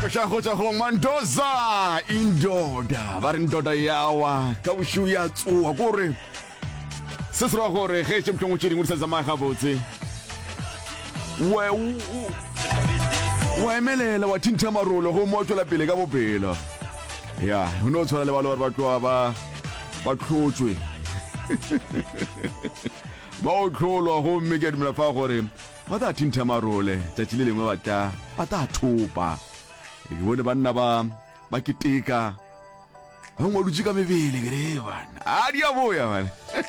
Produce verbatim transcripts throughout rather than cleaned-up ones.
Kushakhotha ho Mandoza indoda ba re ndoda yawa ka ushu ya tsuwa gore sesra gore ge tshim tshong tsheding o tsa ma ga botse we wa emelela wa tintha marolo go mo tswela pele ka bopelo ya ho no tshwana le ba lo ba tloa ba ba tlhotswe ba o tlholwa go mmeke dimela fa gore ba ta tintha marole tsa tshile lengwe ba ta ba ta thopa ke bone banna ba ba kiteka ba ngo lutsi ka mebele ke re bana a dia boya bana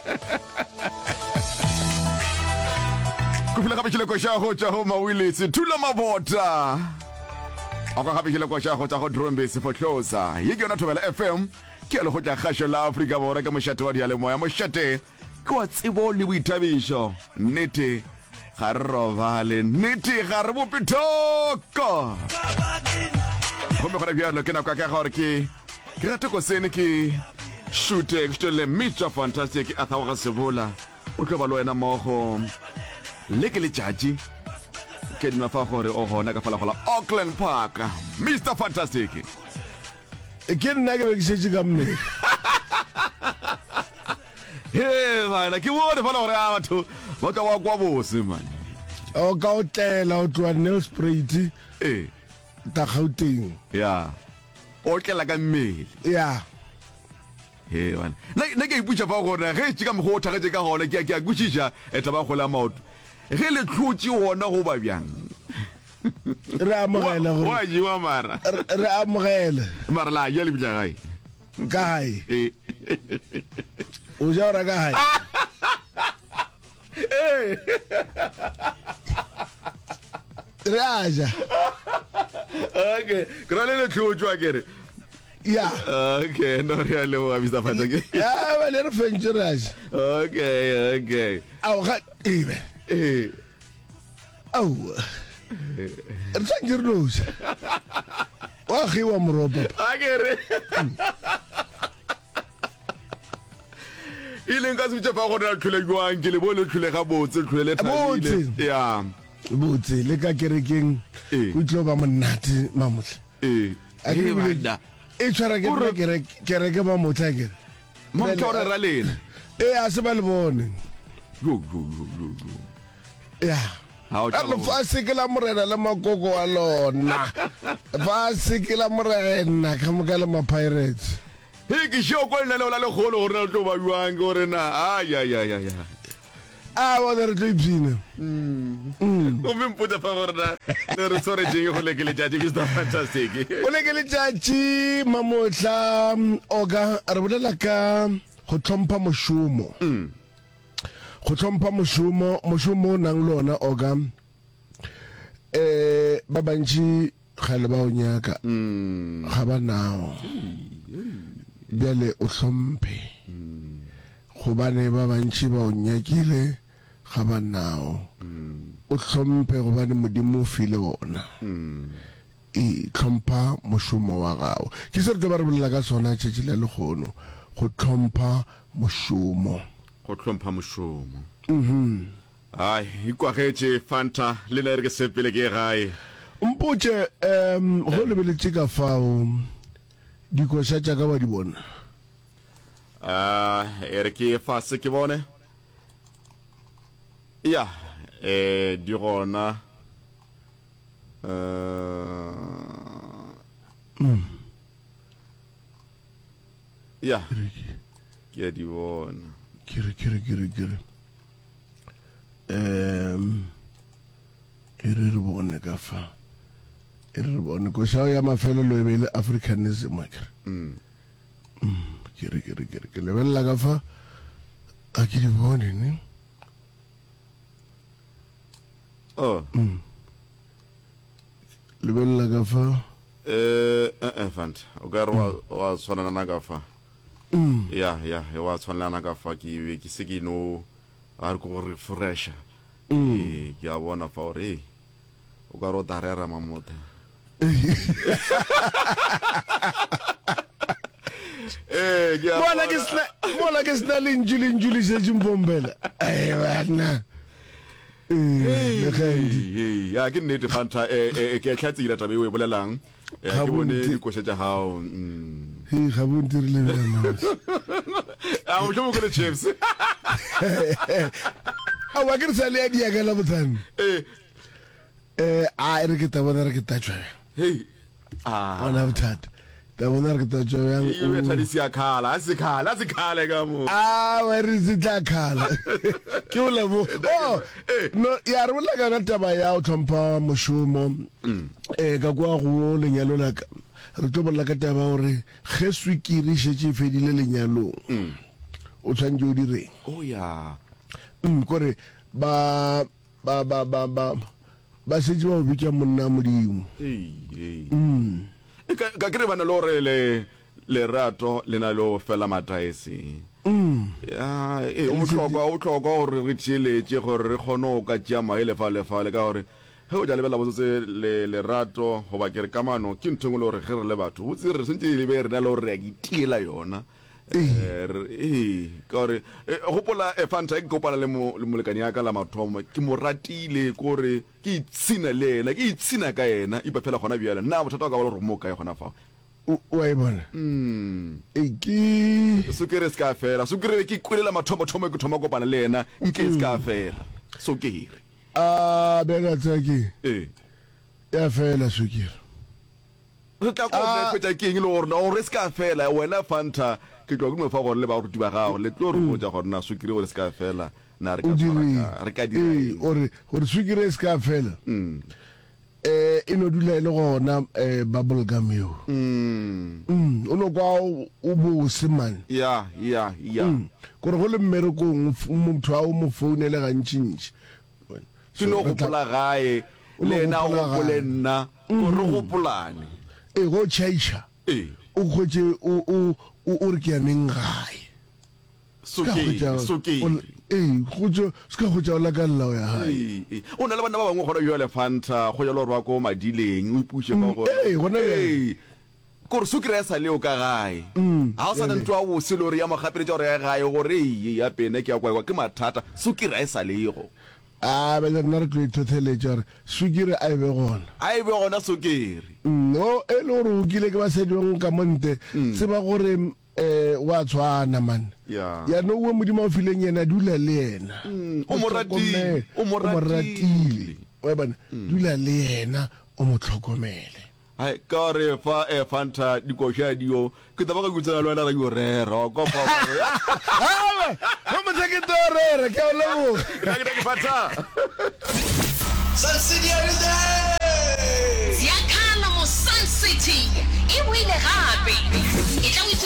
ku fela ka bile ko sha go tsa ho mawiletse thula mabota aka ga bile ko sha go tsa go drombe se fotlosa ye ke yona Thobela F M ke le go tla khasho la Africa bora ka moshate wa diale moya moshate ke wa tsebo le boithabiso nnete ga robale nnete ga re bopitoko go me gona bjalo ke na ka ka gore ke ke rata go sene ke shoot ke le Mister Fantastic a thawa se bola o tlo ba lo ena mogo le ke le tjatji ke dina fa gore o gona ka fala gola Auckland Park Mister Fantastic ke nna ke be ke setse ka mme he bana ke bone fala gore a batho ba ka wa kwa bose man o ka o tlela o tswa Nelspruit eh ta Gauteng ya o tlela ka mmele ya he bana le ke iputsa fa gore ge tsi ka mo go thagetse ka gona ke ke a kutsija eta ba gola maoto ge le tlhotsi ona go ba byang re amogela go wa jiwa mara re amogela mara la ya le bja gae kae eh o ja ra kae eh raja okay krale le tlhotsi kere ya okay no re le wa Mister Fantastic ya ba le re fentse raja okay okay au ga ebe eh au re tsangire nosa wa khiwa moropa akere ile nka se tsefa go na tlhole jwang ke le bole tlhole ga botse tlhole thabile ya botse le ka kerekeng o tlo ba monnati mamotla eh a ke bile e tshwara ke kereke kereke mamotla ke mo tlhore ra lena e a se ba le bone go go go ya ha o tla fa se ke la morena le makoko a lona fa se ke la morena ka mo ka le ma pirates he ke sho ko nna le ola le golo gore re tlo ba jwang gore na ay ay ay ay a wa re tlo ipsina mm o me mputa fa gore na re sore jeng go le ke le tjatji Mister Fantastic o le ke le tjatji mamotla oga re bolela ka go tlhompha moshumo mm go tlhompha moshumo moshumo nang lona oga eh ba bantši ga le ba o nyaka mm ga ba nao bjale o tlhomphe go bane ba bantši ba o nyakile ga ba nao o tlhomphe go bane modimo o file bona e tlhompha moshumo wa gago ke se re tlo ba re bolela ka sona tšatši le lekgono go tlhompha moshumo go tlhompha moshumo mhm ai ikwagetse Fanta le le re ke sepele ke gae mpotse em go lebeletse ka fao dikoša tša ka ba di bona ah ere ke fa se ke bone ya eh di gona eh mm ya ke di bona kire kire kire kire em ere re bone ka fa ere re bone koša ya mafelo lo ebele Africanism akere mm kire kire kire ke lebella ka fa a ke di bone ne oh mm lebella ka fa eh eh Fanta o ga re wa tswana na ka fa mm ya ya wa tswana na ka fa ke ke se ke no a re go refresh mm eh ke a bona fa ore o ga ro darera mamota eh ya bona ke sna bona ke sna linjuli linjuli se jimbombela ai bana eh le hey ya ke nnete Fanta eh ke tlhatsile tabe o e bolelang ya ke bone dikoša tša gago mm. Hey, ga bo ntirile bjana. a o tlo mo kole chips A wa ke re sa le ya dia ka la botsana. eh Eh a re ke ta bona re ke ta tswa. hey ah Ona bothata. Ta bona re ke ta tswa yang. yo ya tladisi ya khala a se khala a se khale ka mo Ah, wa re se tla khala. Ke o le bo. Oh, no ya re bola kana taba ya o tlhompha moshomo. Eh ka kwa go lenyalo la ka. Re tlo bola ka taba hore ge swikiri shetse fedile lenyalo. O tshwantse o dire. oh ya Mm kore ba ba ba ba ba ba setse ba o bitsa monna modimo. hey hey Mm. ka ka kre bana lo re le lerato le na lo fela mataese Mm. ya e o tlhoka o tlhoka gore re tšheletse gore re kgone go ka tšea maele fa le fa le ka gore ge o ja lebela botsetse le lerato go ba ke re kamano ke ntho engwe le gore ge re le batho botse re sentse le be re na le gore re ya ketiela yona eh ka gore gopola e fanta ke kopana le molekane ya ka la mathomo ke mo ratile kore ke itshina le ena ke itshina ka ena e ba fela gona bjale nna bothata ka ba le gore mo kae gona fa Wa e bona. mm E ke so ke re ska fela so ke re ke kwelela mathomo thomo ke thoma kopana le ena nke ska fela so ke hire a bega tsaki eh ya fela swikiri. re tla go ne peta ke eng le gore no re ska fela wena fanta ke tlo go mo fa gore le ba ruti ba gago le tlo re mo ja gore na so ke re gore ska fela na re ka O dire- tshwara re ka dira Eh eng? ore ore swikiri ska fela. mm Eh ino dula ile gona eh bubble gum yo. mm Mm o no kwa o bo se man. ya ya ya Gore go le mmerekong motho a o mo founele ga ntšintši. ke no go pola gae O no le na gopola go pole gae. nna gore go polane E go chaisha. eh O khotse o o o re ke yaneng gae. so ke so ke Eh khotse ska khotsa la ka lla ya hae. Eh, eh. o na le bana ba bangwe gona yo le fanta go jalo re ba ko madileng o ipushe ba go eh, gona bjale. eh gore so kry sa leo ka gae ha o sa na ntwa o se lori ya mogapere tsa gore ya gae gore e ya pene ke ya kwa ke mathata so kry sa lego A be le nna re tlo ithotheletša gore swikiri a e be gona. a e be gona so kere No e le gore o kile ke ba sedong ka monte tseba gore eh wa tshwana man. ya Ya no o modimo o fileng yena dula le yena. o mo ratile, o mo ratile. Wa bona dula le yena o mo tlhokomele. ai ka re fa e fanta dikoša dio ke taba ka kutsana le wena ra yo rera ko fa Hawe, no mo tseke torere ke o lebo. ka ke ke fanta Sun City every day. Ziakhala mo Sun City. E buile gape. E tla o